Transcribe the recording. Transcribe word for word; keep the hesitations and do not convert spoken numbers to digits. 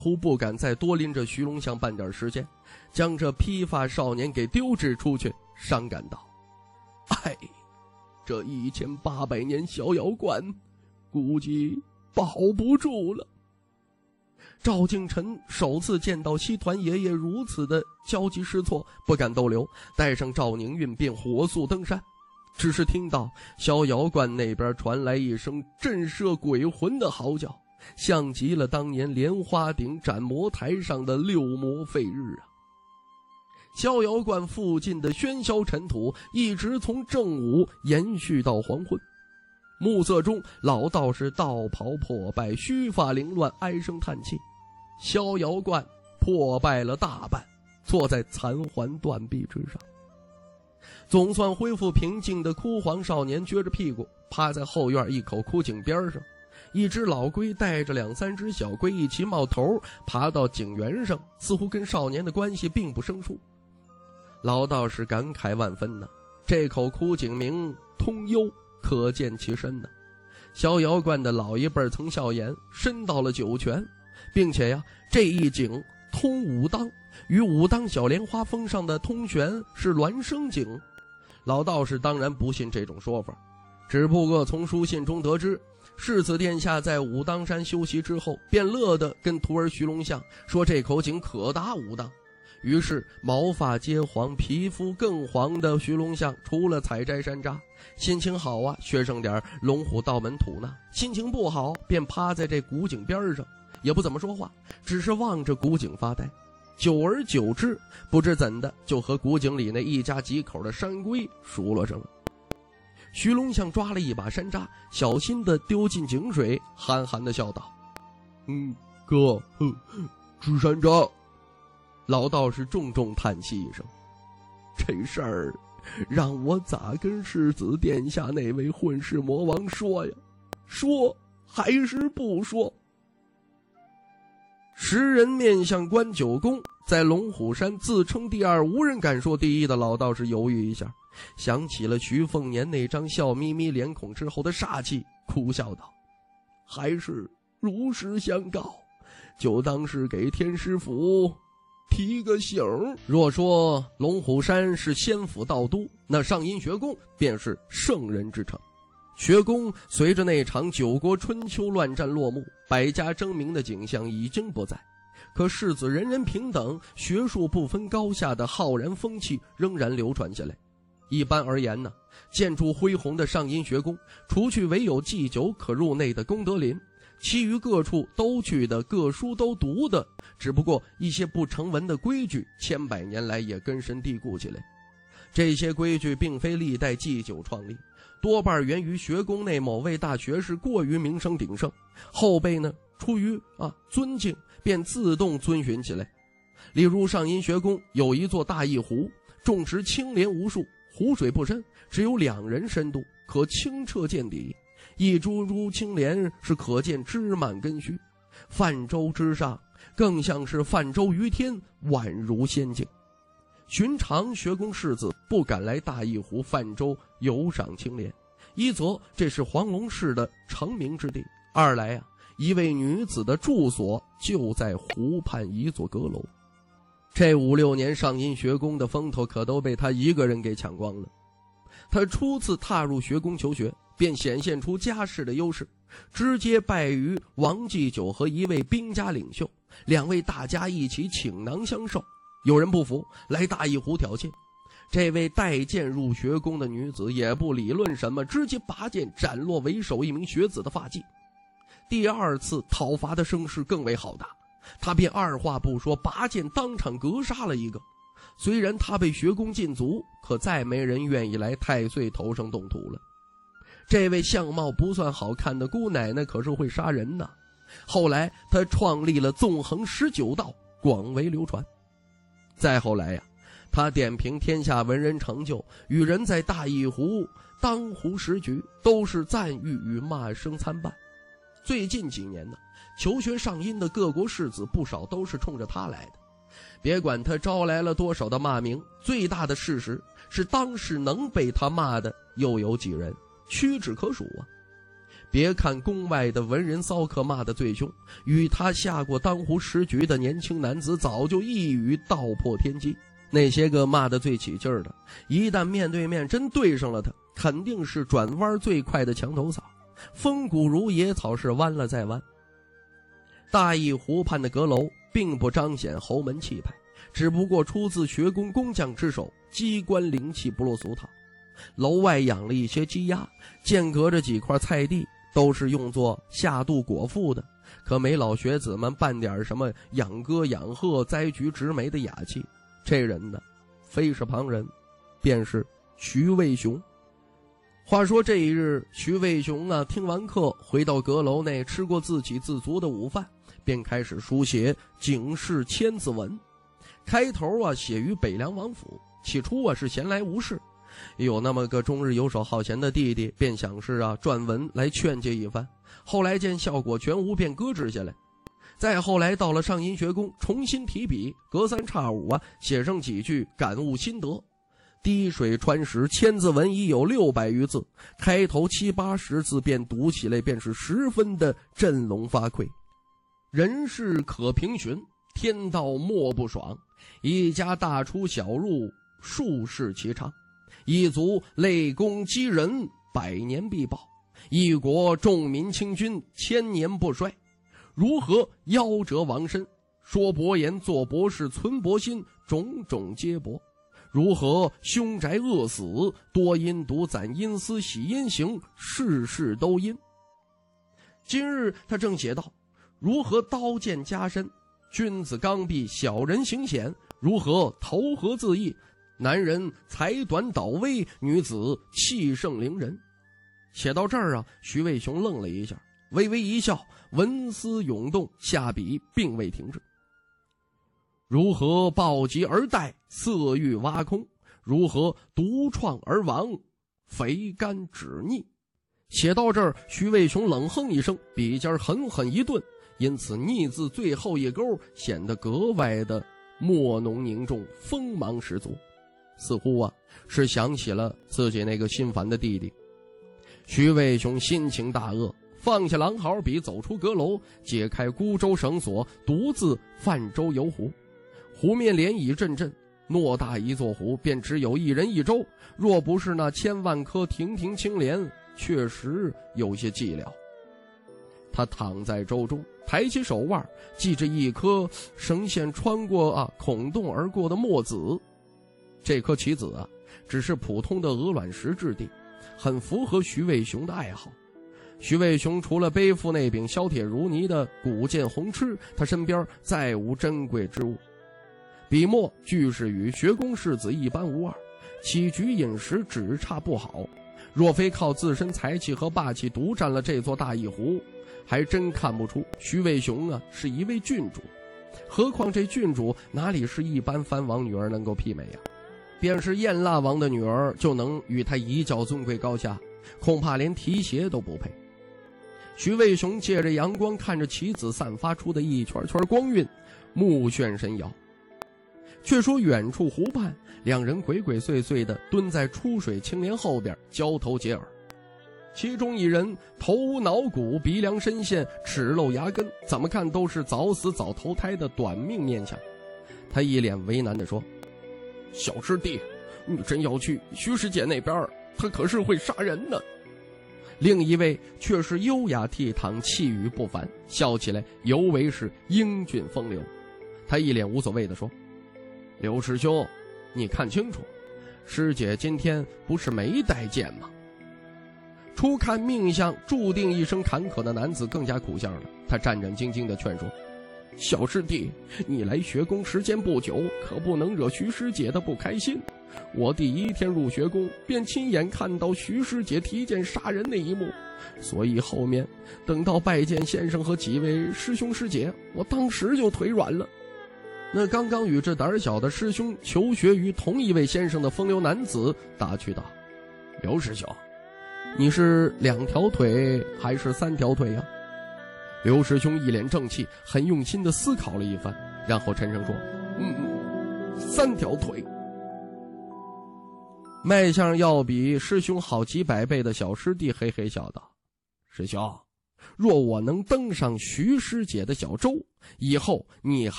乎不敢再多拎着徐龙相半点时间，将这披发少年给丢掷出去，伤感道：哎，这一千八百年逍遥观估计保不住了。赵敬臣首次见到西团爷爷如此的焦急失措，不敢逗留，带上赵宁运便火速登山。只是听到逍遥观那边传来一声震慑鬼魂的嚎叫，像极了当年莲花顶斩魔台上的六魔废日啊！逍遥观附近的喧嚣尘土一直从正午延续到黄昏。暮色中，老道士道袍破败，须发凌乱，唉声叹气。逍遥观破败了大半，坐在残垣断壁之上。总算恢复平静的枯黄少年撅着屁股趴在后院一口枯井边上，一只老龟带着两三只小龟一起冒头爬到井缘上，似乎跟少年的关系并不生疏。老道士感慨万分呢，这口枯井名通幽，可见其深呢。逍遥观的老一辈曾笑言，深到了九泉，并且呀，这一井通武当，与武当小莲花峰上的通玄是孪生井。老道士当然不信这种说法，只不过从书信中得知，世子殿下在武当山休息之后，便乐得跟徒儿徐龙相说这口井可达武当。于是毛发皆黄，皮肤更黄的徐龙相除了采摘山楂，心情好啊学上点龙虎道门吐纳，心情不好便趴在这古井边上，也不怎么说话，只是望着古井发呆。久而久之，不知怎的就和古井里那一家几口的山龟熟络上了。徐龙相抓了一把山楂，小心地丢进井水，憨憨地笑道：嗯，哥，哼，吃山楂。老道士重重叹息一声，这事儿让我咋跟世子殿下那位混世魔王说呀？说还是不说？十人面向关九公，在龙虎山自称第二，无人敢说第一的老道士犹豫一下，想起了徐凤年那张笑眯眯脸孔之后的煞气，哭笑道：还是如实相告，就当是给天师府提个醒。若说龙虎山是仙府道都，那上阴学宫便是圣人之城。学宫随着那场九国春秋乱战落幕，百家争鸣的景象已经不在，可世子人人平等，学术不分高下的浩然风气仍然流传下来。一般而言呢，建筑恢宏的上阴学宫，除去唯有祭酒可入内的功德林，其余各处都去的，各书都读的，只不过一些不成文的规矩，千百年来也根深蒂固起来。这些规矩并非历代祭酒创立，多半源于学宫内某位大学士过于名声鼎盛，后辈呢出于啊尊敬，便自动遵循起来。例如上阴学宫有一座大义湖，种植青莲无数，湖水不深，只有两人深度，可清澈见底。一株株青莲是可见枝蔓根须，泛舟之上，更像是泛舟于天，宛如仙境。寻常学宫士子不敢来大义湖泛舟游赏青莲，一则这是黄龙市的成名之地，二来啊，一位女子的住所就在湖畔一座阁楼。这五六年上阴学宫的风头可都被他一个人给抢光了。他初次踏入学宫求学，便显现出家世的优势，直接拜于王继久和一位兵家领袖，两位大家一起倾囊相授。有人不服，来大义湖挑衅，这位带剑入学宫的女子也不理论什么，直接拔剑斩落为首一名学子的发髻。第二次讨伐的声势更为浩大，他便二话不说，拔剑当场格杀了一个。虽然他被学宫禁足，可再没人愿意来太岁头上动土了。这位相貌不算好看的姑奶奶可是会杀人呢。后来他创立了纵横十九道，广为流传。再后来呀、啊，他点评天下文人成就，与人在大义湖当湖十局，都是赞誉与骂声参半。最近几年呢，求学上阴的各国士子不少都是冲着他来的。别管他招来了多少的骂名，最大的事实是当时能被他骂的又有几人，屈指可数啊。 别看宫外的文人骚客骂得最凶，与他下过当湖十局的年轻男子早就一语道破天机。那些个骂得最起劲儿的，一旦面对面真对上了他，肯定是转弯最快的墙头草，风骨如野草，是弯了再弯。大义湖畔的阁楼并不彰显侯门气派，只不过出自学宫工匠之手，机关灵气不落俗套。楼外养了一些鸡鸭，间隔着几块菜地，都是用作下肚果腹的，可没老学子们办点什么养鸽养鹤栽菊植梅的雅气。这人呢，非是旁人，便是徐渭雄。话说这一日，徐渭雄啊，听完课回到阁楼内，吃过自给自足的午饭，便开始书写警示千字文。开头啊，写于北凉王府。起初啊，是闲来无事，有那么个终日游手好闲的弟弟，便想是啊撰文来劝诫一番。后来见效果全无，便搁置下来。再后来到了上阴学宫，重新提笔，隔三差五啊写上几句感悟心得。滴水穿石，千字文已有六百余字，开头七八十字便读起来便是十分的振聋发聩。人事可平寻，天道莫不爽。一家大出小入，数世其昌。一族累功积人，百年必报。一国重民轻君，千年不衰。如何夭折亡身，说薄言做薄事存薄心，种种皆薄。如何凶宅恶死，多因独攒阴私喜阴行，事事都阴。今日他正写道，如何刀剑加身，君子刚愎小人行险，如何投河自缢，男人才短倒威，女子气盛凌人。写到这儿啊，徐渭雄愣了一下，微微一笑，文思涌动，下笔并未停止。如何暴疾而殆，色欲挖空，如何独创而亡，肥甘止腻。写到这儿，徐渭雄冷哼一声，笔尖狠狠一顿，因此腻字最后一勾显得格外的墨浓凝重，锋芒十足，似乎啊是想起了自己那个心烦的弟弟。徐渭雄心情大愕，放下狼毫笔，走出阁楼，解开孤舟绳索，独自泛舟游湖。湖面涟漪阵阵，偌大一座湖，便只有一人一舟，若不是那千万颗亭亭青莲，确实有些寂寥。他躺在舟中，抬起手腕，系着一颗绳线穿过啊孔洞而过的墨子。这颗棋子啊，只是普通的鹅卵石质地，很符合徐渭雄的爱好。徐渭雄除了背负那柄削铁如泥的古剑红螭，他身边再无珍贵之物。笔墨俱是与学宫世子一般无二，起居饮食只差不好。若非靠自身才气和霸气独占了这座大一湖，还真看不出徐渭雄啊是一位郡主。何况这郡主哪里是一般藩王女儿能够媲美呀、啊？便是燕腊王的女儿就能与他一较尊贵高下，恐怕连提鞋都不配。徐渭雄借着阳光看着棋子散发出的一圈圈光晕，目眩神摇。却说远处湖畔，两人鬼鬼祟祟地蹲在出水青莲后边交头接耳。其中一人头脑骨鼻梁深陷，齿露牙根，怎么看都是早死早投胎的短命面相。他一脸为难地说，小师弟，你真要去徐师姐那边，他可是会杀人的。另一位却是优雅倜傥，气宇不凡，笑起来尤为是英俊风流。他一脸无所谓地说，刘师兄，你看清楚，师姐今天不是没带剑吗？初看命相注定一生坎坷的男子更加苦相了，他战战兢兢地劝说，小师弟，你来学宫时间不久，可不能惹徐师姐的不开心。我第一天入学宫便亲眼看到徐师姐提剑杀人那一幕，所以后面等到拜见先生和几位师兄师姐，我当时就腿软了。那刚刚与这胆小的师兄求学于同一位先生的风流男子打趣道，刘师兄，你是两条腿还是三条腿呀、啊？刘师兄一脸正气，很用心地思考了一番，然后沉声说，嗯，三条腿。脉象要比师兄好几百倍的小师弟嘿嘿笑道， 师兄，若我能登上徐师姐的小舟，以后你还